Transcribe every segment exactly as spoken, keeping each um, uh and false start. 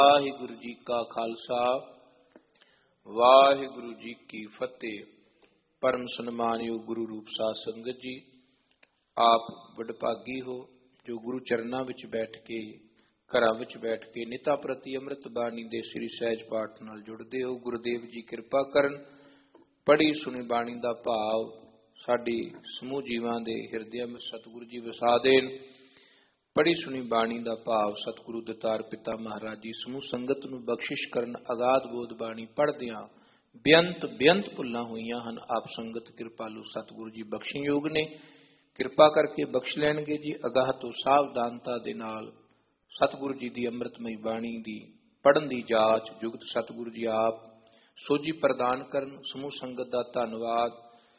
ਵਾਹਿਗੁਰੂ ਜੀ ਕਾ ਖਾਲਸਾ ਵਾਹਿਗੁਰੂ ਜੀ ਕੀ ਫਤਿਹ। ਪਰਮ ਸਨਮਾਨਯੋਗ ਗੁਰੂ ਰੂਪ ਸਾਧ ਸੰਗਤ ਜੀ, ਆਪ ਵਡਭਾਗੀ ਹੋ ਜੋ ਗੁਰੂ ਚਰਨਾਂ ਵਿੱਚ ਬੈਠ ਕੇ, ਘਰਾਂ ਵਿੱਚ ਬੈਠ ਕੇ ਨਿਤਾ ਪ੍ਰਤੀ ਅੰਮ੍ਰਿਤ ਬਾਣੀ ਦੇ ਸ੍ਰੀ ਸਹਿਜ ਪਾਠ ਨਾਲ ਜੁੜਦੇ ਹੋ। ਗੁਰਦੇਵ ਜੀ ਕਿਰਪਾ ਕਰਨ, ਪੜ੍ਹੀ ਸੁਣੀ ਬਾਣੀ ਦਾ ਭਾਵ ਸਾਡੇ ਸਮੂਹ ਜੀਵਾਂ ਦੇ ਹਿਰਦਿਆਂ ਵਿੱਚ ਸਤਿਗੁਰੂ ਜੀ ਵਸਾ ਦੇਣ। ਪੜ੍ਹੀ ਸੁਣੀ ਬਾਣੀ ਦਾ ਭਾਵ ਸਤਿਗੁਰੂ ਦਤਾਰ ਪਿਤਾ ਮਹਾਰਾਜ ਜੀ ਸਮੂਹ ਸੰਗਤ ਨੂੰ ਬਖਸ਼ਿਸ਼ ਕਰਨ। ਅਗਾਧ ਬੋਧ ਬਾਣੀ ਪੜ੍ਹਦਿਆਂ ਬੇਅੰਤ ਬੇਅੰਤ ਭੁੱਲਾਂ ਹੋਈਆਂ ਹਨ। ਆਪ ਸੰਗਤ ਕਿਰਪਾਲੂ ਸਤਿਗੁਰੂ ਜੀ ਬਖਸ਼ਣਯੋਗ ਨੇ, ਕਿਰਪਾ ਕਰਕੇ ਬਖਸ਼ ਲੈਣਗੇ ਜੀ। ਅਗਾਹ ਤੋਂ ਸਾਵਧਾਨਤਾ ਦੇ ਨਾਲ ਸਤਿਗੁਰੂ ਜੀ ਦੀ ਅੰਮ੍ਰਿਤਮਈ ਬਾਣੀ ਦੀ ਪੜ੍ਹਨ ਦੀ ਜਾਚ ਜੁਗਤ ਸਤਿਗੁਰੂ ਜੀ ਆਪ ਸੋਝੀ ਪ੍ਰਦਾਨ ਕਰਨ। ਸਮੂਹ ਸੰਗਤ ਦਾ ਧੰਨਵਾਦ।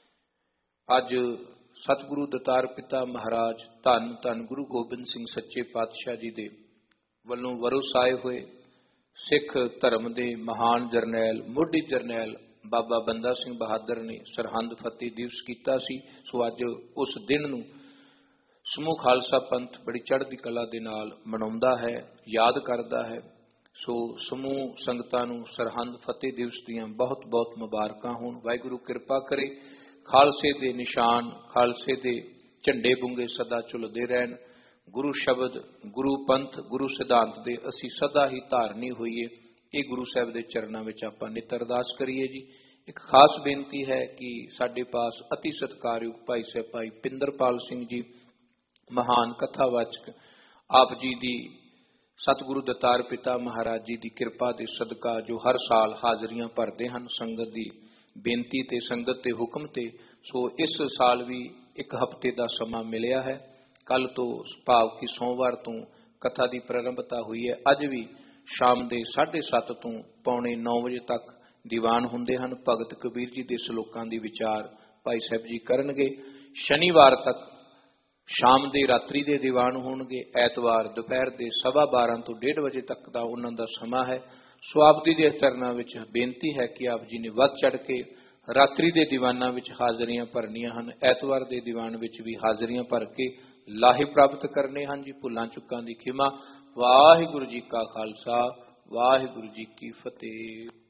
ਅੱਜ ਸਤਿਗੁਰੂ ਦਤਾਰ ਪਿਤਾ ਮਹਾਰਾਜ ਧੰਨ ਧੰਨ ਗੁਰੂ ਗੋਬਿੰਦ ਸਿੰਘ ਸੱਚੇ ਪਾਤਸ਼ਾਹ ਜੀ ਦੇ ਵੱਲੋਂ ਵਰਸਾਏ ਹੋਏ ਸਿੱਖ ਧਰਮ ਦੇ ਮਹਾਨ ਜਰਨੈਲ, ਮੋਢੀ ਜਰਨੈਲ ਬਾਬਾ ਬੰਦਾ ਸਿੰਘ ਬਹਾਦਰ ਨੇ ਸਰਹੰਦ ਫਤਿਹ ਦਿਵਸ ਕੀਤਾ ਸੀ। ਸੋ ਅੱਜ ਉਸ ਦਿਨ ਨੂੰ ਸਮੂਹ ਖਾਲਸਾ ਪੰਥ ਬੜੀ ਚੜ੍ਹਦੀ ਕਲਾ ਦੇ ਨਾਲ ਮਨਾਉਂਦਾ ਹੈ, ਯਾਦ ਕਰਦਾ ਹੈ। ਸੋ ਸਮੂਹ ਸੰਗਤਾਂ ਨੂੰ ਸਰਹੰਦ ਫਤਿਹ ਦਿਵਸ ਦੀਆਂ ਬਹੁਤ ਬਹੁਤ ਮੁਬਾਰਕਾਂ ਹੋਣ। ਵਾਹਿਗੁਰੂ ਕਿਰਪਾ ਕਰੇ, ਖਾਲਸੇ ਦੇ ਨਿਸ਼ਾਨ, ਖਾਲਸੇ ਦੇ ਝੰਡੇ ਬੁੰਗੇ ਸਦਾ ਝੁਲਦੇ ਰਹਿਣ। ਗੁਰੂ ਸ਼ਬਦ, ਗੁਰੂ ਪੰਥ, ਗੁਰੂ ਸਿਧਾਂਤ ਦੇ ਅਸੀਂ ਸਦਾ ਹੀ ਧਾਰਨੀ ਹੋਈਏ। ਇਹ ਗੁਰੂ ਸਾਹਿਬ ਦੇ ਚਰਨਾਂ ਵਿੱਚ ਆਪਾਂ ਨਿਤ ਅਰਦਾਸ ਕਰੀਏ ਜੀ। ਇੱਕ ਖਾਸ ਬੇਨਤੀ ਹੈ ਕਿ ਸਾਡੇ ਪਾਸ ਅਤੀ ਸਤਿਕਾਰਯੋਗ ਭਾਈ ਸਾਹਿਬ ਭਾਈ ਪਿੰਦਰਪਾਲ ਸਿੰਘ ਜੀ, ਮਹਾਨ ਕਥਾਵਾਚਕ, ਆਪ ਜੀ ਦੀ ਸਤਿਗੁਰੂ ਦਤਾਰ ਪਿਤਾ ਮਹਾਰਾਜ ਜੀ ਦੀ ਕਿਰਪਾ ਦੇ ਸਦਕਾ ਜੋ ਹਰ ਸਾਲ ਹਾਜ਼ਰੀਆਂ ਭਰਦੇ ਹਨ ਸੰਗਤ ਦੀ ਬੇਨਤੀ ਤੇ, ਸੰਗਤ ਦੇ ਹੁਕਮ ਤੇ। ਸੋ ਇਸ ਸਾਲ ਵੀ ਇੱਕ ਹਫ਼ਤੇ ਦਾ ਸਮਾਂ ਮਿਲਿਆ ਹੈ। ਕੱਲ ਤੋਂ ਭਾਵ ਕਿ ਸੋਮਵਾਰ ਤੋਂ ਕਥਾ ਦੀ ਪ੍ਰਾਰੰਭਤਾ ਹੋਈ ਹੈ। ਅੱਜ ਵੀ ਸ਼ਾਮ ਦੇ ਸਾਢੇ ਸੱਤ ਤੋਂ ਪੌਣੇ ਨੌ ਵਜੇ ਤੱਕ ਦੀਵਾਨ ਹੁੰਦੇ ਹਨ। ਭਗਤ ਕਬੀਰ ਜੀ ਦੇ ਸਲੋਕਾਂ ਦੀ ਵਿਚਾਰ ਭਾਈ ਸਾਹਿਬ ਜੀ ਕਰਨਗੇ। ਸ਼ਨੀਵਾਰ ਤੱਕ ਸ਼ਾਮ ਦੇ ਰਾਤਰੀ ਦੇ ਦੀਵਾਨ ਹੋਣਗੇ। ਐਤਵਾਰ ਦੁਪਹਿਰ ਦੇ ਸਵਾ ਬਾਰਾਂ ਤੋਂ ਡੇਢ ਵਜੇ ਤੱਕ ਦਾ ਉਹਨਾਂ ਦਾ ਸਮਾਂ ਹੈ। ਸੋ ਆਪ ਜੀ ਦੇ ਚਰਨਾਂ ਵਿੱਚ ਬੇਨਤੀ ਹੈ ਕਿ ਆਪ ਜੀ ਨੇ ਵੱਧ ਚੜ੍ਹ ਕੇ ਰਾਤਰੀ ਦੇ ਦੀਵਾਨਾਂ ਵਿੱਚ ਹਾਜ਼ਰੀਆਂ ਭਰਨੀਆਂ ਹਨ। ਐਤਵਾਰ ਦੇ ਦੀਵਾਨ ਵਿੱਚ ਵੀ ਹਾਜ਼ਰੀਆਂ ਭਰ ਕੇ ਲਾਹੇ ਪ੍ਰਾਪਤ ਕਰਨੇ ਹਨ ਜੀ। ਭੁੱਲਾਂ ਚੁੱਕਾਂ ਦੀ ਖਿਮਾ। ਵਾਹਿਗੁਰੂ ਜੀ ਕਾ ਖਾਲਸਾ, ਵਾਹਿਗੁਰੂ ਜੀ ਕੀ ਫਤਿਹ।